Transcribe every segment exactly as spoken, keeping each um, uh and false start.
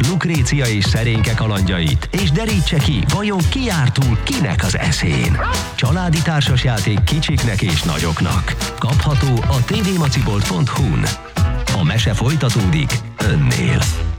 Lukrécia és szerénke kalandjait, és derítse ki, vajon ki jár túl kinek az eszén. Családi társasjáték kicsiknek és nagyoknak. Kapható a tvmacibolt pont hu-n. A mese folytatódik önnél.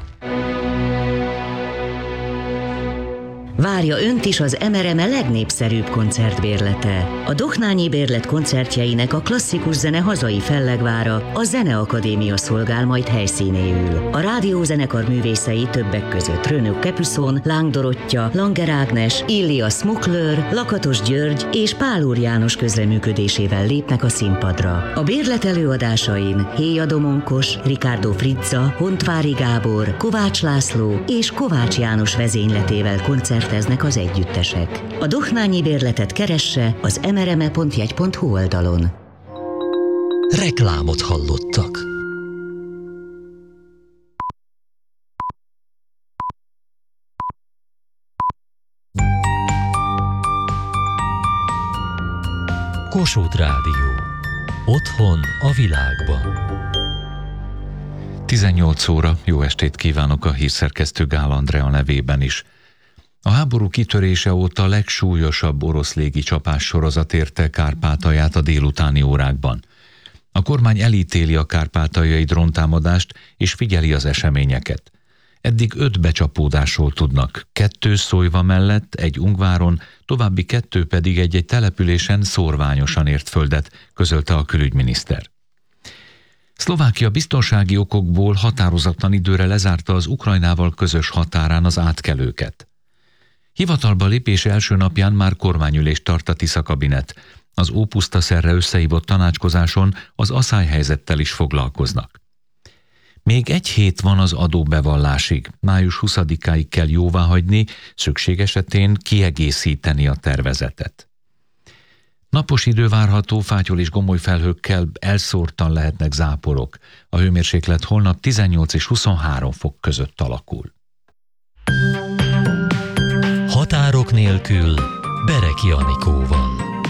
Várja önt is az em er em legnépszerűbb koncertbérlete. A Dohnányi Bérlet koncertjeinek a klasszikus zene hazai fellegvára, a Zeneakadémia szolgál majd helyszínéül. A rádiózenekar művészei többek között Renaud Capuçon, Láng Dorottya, Langer Ágnes, Illia Smukler, Lakatos György és Pál Úr János közreműködésével lépnek a színpadra. A bérlet előadásain Héja Domonkos, Ricardo Frizza, Hontvári Gábor, Kovács László és Kovács János vezényletével koncert eznek az együttesek. A Dohnányi Bérletet keresse az em er em e pont jegy pont hu oldalon. Reklámot hallottak. Kossuth Rádió. Otthon a világban. tizennyolc óra, jó estét kívánok a hírszerkesztő Gál Andrea nevében is. A háború kitörése óta a legsúlyosabb orosz légi csapás sorozat érte Kárpátalját a délutáni órákban. A kormány elítéli a kárpátaljai dróntámadást és figyeli az eseményeket. Eddig öt becsapódásról tudnak, kettő Szólyva mellett, egy Ungváron, további kettő pedig egy-egy településen szórványosan ért földet, közölte a külügyminiszter. Szlovákia biztonsági okokból határozatlan időre lezárta az Ukrajnával közös határán az átkelőket. Hivatalba lépés első napján már kormányülést tart a Tisza kabinet. Az ópusztaszerre összehívott tanácskozáson az aszályhelyzettel is foglalkoznak. Még egy hét van az adóbevallásig. május huszadikáig kell jóváhagyni, szükség esetén kiegészíteni a tervezetet. Napos idő várható, fátyol és gomoly felhőkkel elszórtan lehetnek záporok. A hőmérséklet holnap tizennyolc és huszonhárom fok között alakul. Határok nélkül Bereki Anikóval.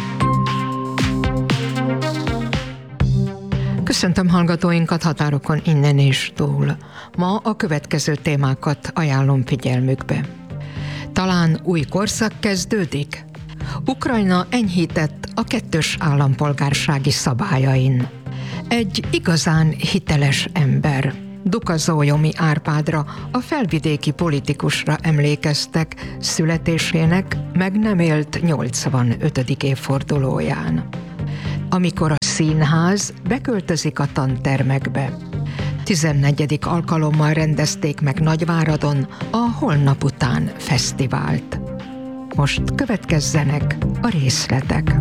Köszöntöm hallgatóinkat határokon innen és túl. Ma a következő témákat ajánlom figyelmükbe. Talán új korszak kezdődik? Ukrajna enyhített a kettős állampolgársági szabályain. Egy igazán hiteles ember, Duka Zólyomi Árpádra, a felvidéki politikusra emlékeztek születésének meg nem élt nyolcvanötödik évfordulóján. Amikor a színház beköltözik a tantermekbe. tizennegyedik alkalommal rendezték meg Nagyváradon a Holnap után fesztivált. Most következzenek a részletek.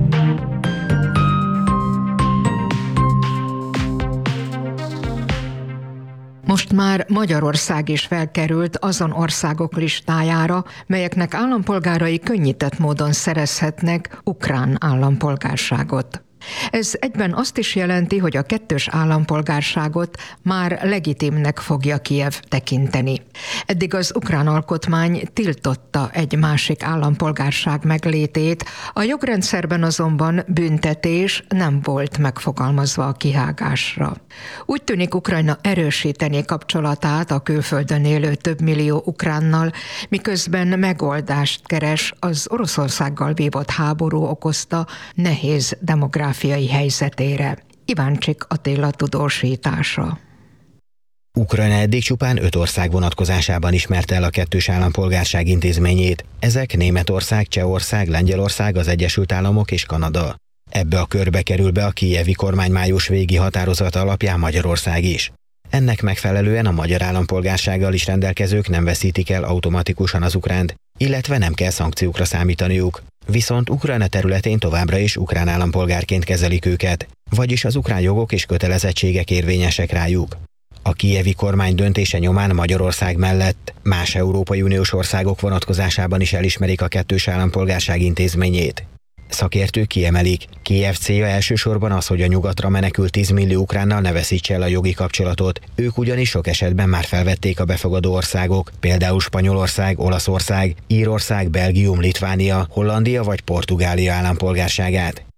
Most már Magyarország is felkerült azon országok listájára, melyeknek állampolgárai könnyített módon szerezhetnek ukrán állampolgárságot. Ez egyben azt is jelenti, hogy a kettős állampolgárságot már legitimnek fogja Kijev tekinteni. Eddig az ukrán alkotmány tiltotta egy másik állampolgárság meglétét, a jogrendszerben azonban büntetés nem volt megfogalmazva a kihágásra. Úgy tűnik, Ukrajna erősíteni kapcsolatát a külföldön élő több millió ukránnal, miközben megoldást keres az Oroszországgal vívott háború okozta nehéz demográfiai helyzetére. Iváncsik Attila tudósítása. Ukrajna eddig csupán öt ország vonatkozásában ismerte el a kettős állampolgárság intézményét. Ezek Németország, Csehország, Lengyelország, az Egyesült Államok és Kanada. Ebbe a körbe kerül be a kijevi kormány május végi határozata alapján Magyarország is. Ennek megfelelően a magyar állampolgársággal is rendelkezők nem veszítik el automatikusan az ukránt, illetve nem kell szankciókra számítaniuk. Viszont Ukrajna területén továbbra is ukrán állampolgárként kezelik őket, vagyis az ukrán jogok és kötelezettségek érvényesek rájuk. A kijevi kormány döntése nyomán Magyarország mellett más Európai Uniós országok vonatkozásában is elismerik a kettős állampolgárság intézményét. Szakértők kiemelik, Kijev célja elsősorban az, hogy a nyugatra menekült tíz millió ukránnal ne veszítse el a jogi kapcsolatot, ők ugyanis sok esetben már felvették a befogadó országok, például Spanyolország, Olaszország, Írország, Belgium, Litvánia, Hollandia vagy Portugália állampolgárságát.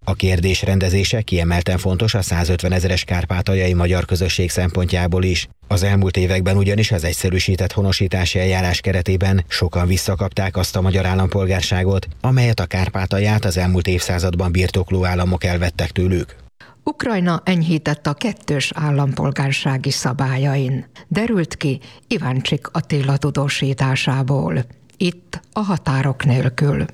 A kérdés rendezése kiemelten fontos a százötvenezeres kárpátaljai magyar közösség szempontjából is. Az elmúlt években ugyanis az egyszerűsített honosítási eljárás keretében sokan visszakapták azt a magyar állampolgárságot, amelyet a Kárpátalját az elmúlt évszázadban birtokló államok elvettek tőlük. Ukrajna enyhített a kettős állampolgársági szabályain. Derült ki Iváncsik Attila tudósításából. Itt a Határok nélkül.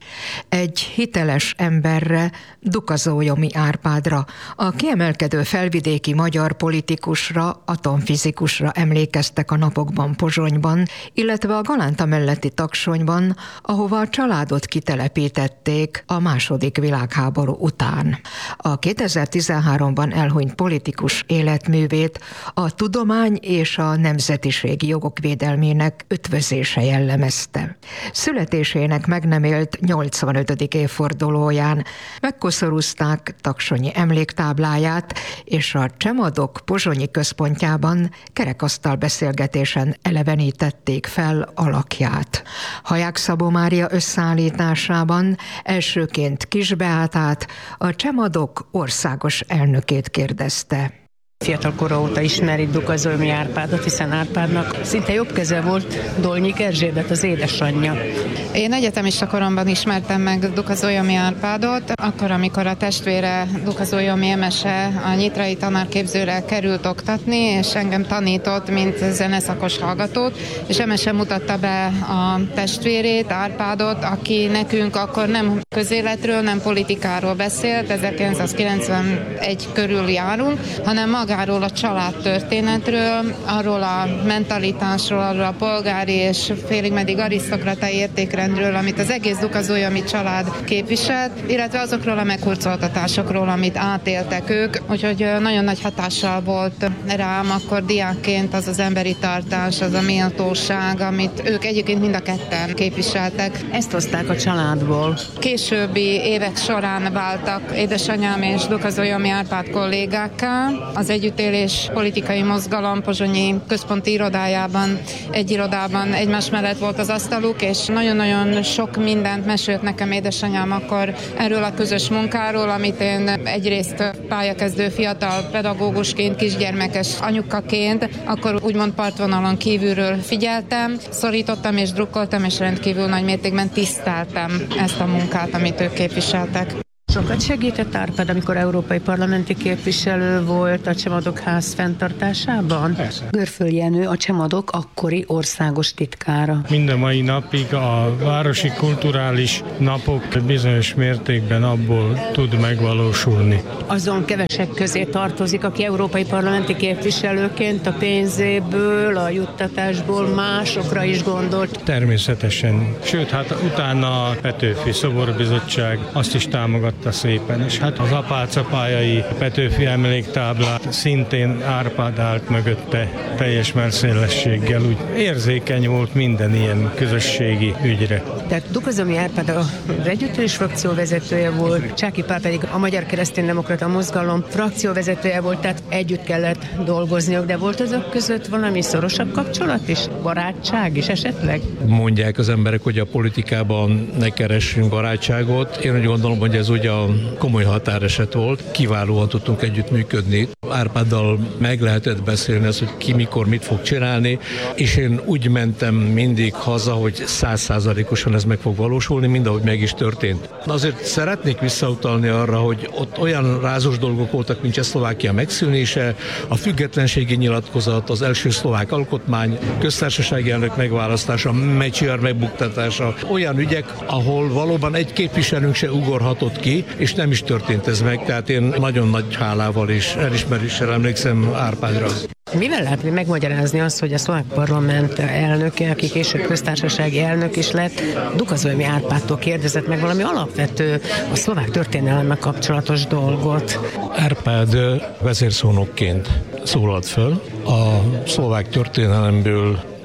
Egy hiteles emberre, Dukazójomi Árpádra, a kiemelkedő felvidéki magyar politikusra, atomfizikusra emlékeztek a napokban Pozsonyban, illetve a Galánta melletti Taksonyban, ahova a családot kitelepítették a második világháború után. A kétezer-tizenháromban elhunyt politikus életművét a tudomány és a nemzetiségi jogok védelmének ötvözése jellemezte. Születésének meg nem élt nyolcvanötödik évfordulóján megkoszorúzták taksonyi emléktábláját, és a Csemadok pozsonyi központjában kerekasztal beszélgetésen elevenítették fel alakját. Haják Szabó Mária összeállításában elsőként Kis Beátát, a Csemadok országos elnökét kérdezte. Fiatal kora óta ismeri Dukazójomi Árpádot, hiszen Árpádnak szinte jobb keze volt Dolnyik Erzsébet, az édesanyja. Én egyetemista koromban ismertem meg Dukazójomi Árpádot, akkor, amikor a testvére Dukazójomi Emese a nyitrai tanárképzőre került oktatni, és engem tanított, mint zeneszakos hallgatót, és Emese mutatta be a testvérét, Árpádot, aki nekünk akkor nem közéletről, nem politikáról beszélt, ezerkilencszázkilencvenegy körül járunk, hanem maga magáról a családtörténetről, arról a mentalitásról, arról a polgári és félig meddig arisztokrata értékrendről, amit az egész Dukazójomi család képviselt, illetve azokról a meghurcoltatásokról, amit átéltek ők, úgyhogy nagyon nagy hatással volt rám akkor diákként az az emberi tartás, az a méltóság, amit ők egyébként mind a ketten képviseltek. Ezt hozták a családból. Későbbi évek során váltak édesanyám és Dukazójomi Árpád kollégákká. Az együttélés politikai mozgalom pozsonyi központi irodájában, egy irodában egymás mellett volt az asztaluk, és nagyon-nagyon sok mindent mesélt nekem édesanyám akkor erről a közös munkáról, amit én egyrészt pályakezdő fiatal pedagógusként, kisgyermekes anyukaként, akkor úgymond partvonalon kívülről figyeltem, szorítottam és drukkoltam, és rendkívül nagy mértékben tiszteltem ezt a munkát, amit ők képviseltek. Sokat segített Árpád, amikor európai parlamenti képviselő volt a Csemadok ház fenntartásában? Persze. Görföl Jenő, a Csemadok akkori országos titkára. Minden mai napig a városi kulturális napok bizonyos mértékben abból tud megvalósulni. Azon kevesek közé tartozik, aki európai parlamenti képviselőként a pénzéből, a juttatásból másokra is gondolt. Természetesen. Sőt, hát utána a Petőfi Szoborbizottság azt is támogatta szépen, és hát az apácapályai Petőfi emléktáblát szintén Árpád állt mögötte teljes merszélességgel, úgy érzékeny volt minden ilyen közösségi ügyre. Tehát Dukazójomi Árpád az együttélés frakcióvezetője volt, Csáky Pál pedig a Magyar Kereszténydemokrata Mozgalom frakcióvezetője volt, tehát együtt kellett dolgozniuk, de volt azok között valami szorosabb kapcsolat is? Barátság is esetleg? Mondják az emberek, hogy a politikában ne keressünk barátságot. Én úgy gondolom, hogy ez ugye a komoly határeset volt. Kiválóan tudtunk együttműködni. Árpáddal meg lehetett beszélni az, hogy ki mikor mit fog csinálni, és én úgy mentem mindig haza, hogy száz százalékosan ez meg fog valósulni, mind ahogy meg is történt. Azért szeretnék visszautalni arra, hogy ott olyan rázós dolgok voltak, mint Csehszlovákia megszűnése, a függetlenségi nyilatkozat, az első szlovák alkotmány, köztársasági elnök megválasztása, Mečiar megbuktatása, olyan ügyek, ahol valóban egy képviselőnk se ugorhatott ki, és nem is történt ez meg, tehát én nagyon nagy hálával és elismeréssel emlékszem Árpádra. Mivel lehet megmagyarázni azt, hogy a szlovák parlament elnöke, aki később köztársasági elnök is lett, Dukazójomi Árpádtól kérdezett meg valami alapvető a szlovák történelemmel kapcsolatos dolgot? Árpád vezérszónokként szólalt föl. A szlovák történelemből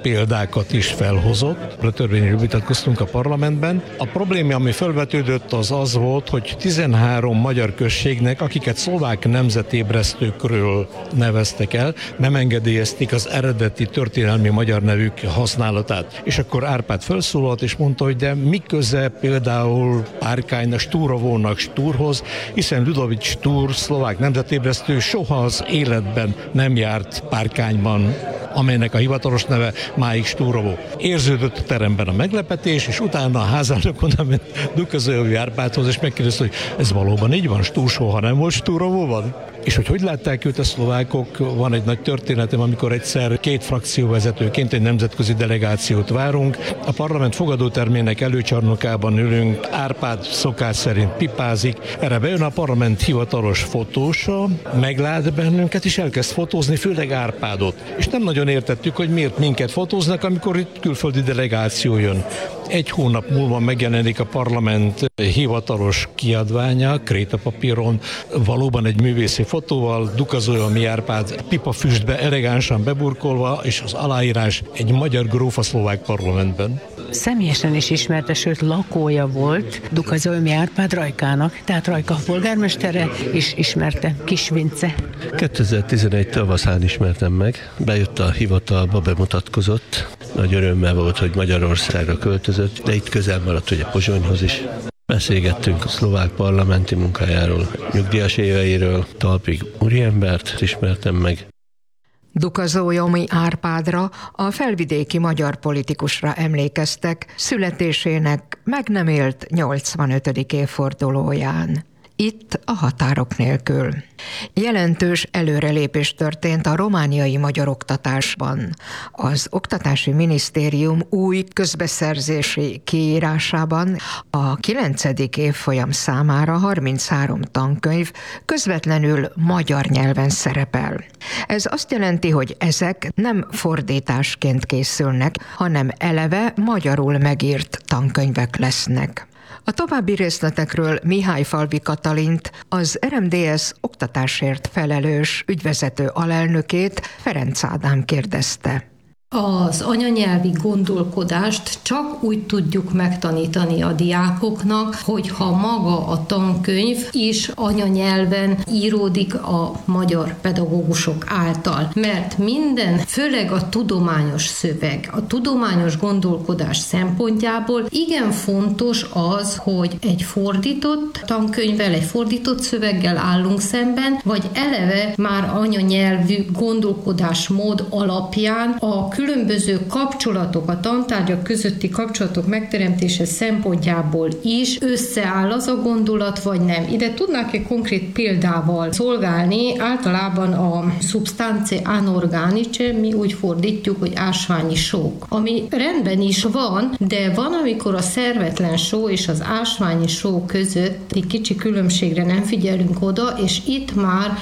példákat is felhozott. A törvényről vitatkoztunk a parlamentben. A probléma, ami felvetődött, az az volt, hogy tizenhárom magyar községnek, akiket szlovák nemzetébresztőkről neveztek el, nem engedélyezték az eredeti történelmi magyar nevük használatát. És akkor Árpád felszólalt és mondta, hogy de mi köze például Párkánynak, Stúrovónak Stúrhoz, hiszen Ludovic Stúr, szlovák nemzetébresztő soha az életben nem járt Párkányban, amelynek a hivatalos neve máig Stúrovó. Érződött a teremben a meglepetés, és utána a házának oda ment Dukazolyomi Árpádhoz, és megkérdezte, hogy ez valóban így van, Stúr soha nem volt Stúrovóban? És hogy hogy látták őt a szlovákok, van egy nagy történetem, amikor egyszer két frakcióvezetőként egy nemzetközi delegációt várunk. A parlament fogadótermének előcsarnokában ülünk, Árpád szokás szerint pipázik, erre bejön a parlament hivatalos fotósa, meglát bennünket, és elkezd fotózni, főleg Árpádot. És nem nagyon értettük, hogy miért minket fotóznak, amikor itt külföldi delegáció jön. Egy hónap múlva megjelenik a parlament hivatalos kiadványa, krétapapíron, valóban egy művészi fotóval, Dukazolyomi Árpád pipafüstbe elegánsan beburkolva, és az aláírás egy magyar gróf a szlovák parlamentben. Személyesen is ismerte, sőt lakója volt Dukazolyomi Árpád Rajkának, tehát Rajka polgármestere is ismerte, Kisvince. kétezer-tizenegy tavaszán ismertem meg, bejött a hivatalba, bemutatkozott, nagy örömmel volt, hogy Magyarországra költözött, de itt közel maradt ugye Pozsonyhoz is. Beszélgettünk a szlovák parlamenti munkájáról, nyugdíjas éveiről, talpig úriembert ismertem meg. Dukazolyomi Árpádra, a felvidéki magyar politikusra emlékeztek születésének meg nem élt nyolcvanötödik évfordulóján. Itt a Határok nélkül. Jelentős előrelépés történt a romániai magyar oktatásban. Az Oktatási Minisztérium új közbeszerzési kiírásában a kilencedik évfolyam számára harminchárom tankönyv közvetlenül magyar nyelven szerepel. Ez azt jelenti, hogy ezek nem fordításként készülnek, hanem eleve magyarul megírt tankönyvek lesznek. A további részletekről Mihály Falvi Katalint, az er em dé es oktatásért felelős ügyvezető alelnökét, Ferenc Ádám kérdezte. Az anyanyelvi gondolkodást csak úgy tudjuk megtanítani a diákoknak, hogyha maga a tankönyv is anyanyelven íródik a magyar pedagógusok által. Mert minden, főleg a tudományos szöveg, a tudományos gondolkodás szempontjából igen fontos az, hogy egy fordított tankönyvvel, egy fordított szöveggel állunk szemben, vagy eleve már anyanyelvű gondolkodásmód alapján a különböző kapcsolatok, a tantárgyak közötti kapcsolatok megteremtése szempontjából is összeáll az a gondolat, vagy nem. Ide tudnák egy konkrét példával szolgálni, általában a substanze anorganice, mi úgy fordítjuk, hogy ásványi sók, ami rendben is van, de van, amikor a szervetlen só és az ásványi só között egy kicsi különbségre nem figyelünk oda, és itt már